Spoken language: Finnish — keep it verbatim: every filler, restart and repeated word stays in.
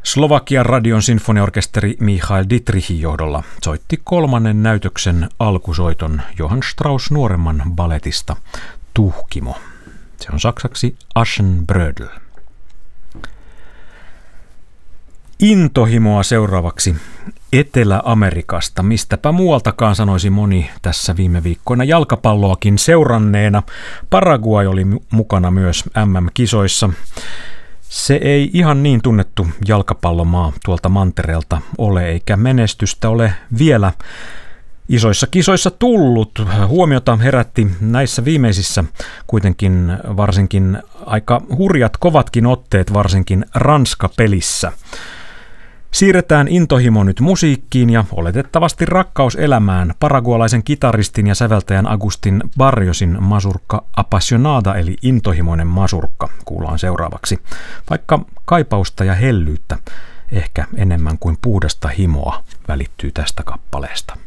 Slovakian radion sinfoniaorkesteri Michael Dietrichin johdolla soitti kolmannen näytöksen alkusoiton Johann Strauss nuoremman balletista Tuhkimo. Se on saksaksi Aschenbrödel. Intohimoa seuraavaksi Etelä-Amerikasta. Mistäpä muualtakaan, sanoisi moni tässä viime viikkoina jalkapalloakin seuranneena. Paraguay oli mukana myös M M-kisoissa. Se ei ihan niin tunnettu jalkapallomaa tuolta mantereelta ole, eikä menestystä ole vielä isoissa kisoissa tullut. Huomiota herätti näissä viimeisissä kuitenkin varsinkin aika hurjat kovatkin otteet, varsinkin Ranska-pelissä. Siirretään intohimo nyt musiikkiin ja oletettavasti rakkauselämään. Paragualaisen kitaristin ja säveltäjän Agustin Barriosin masurkka Apasionada eli intohimoinen masurkka kuullaan seuraavaksi. Vaikka kaipausta ja hellyyttä ehkä enemmän kuin puhdasta himoa välittyy tästä kappaleesta.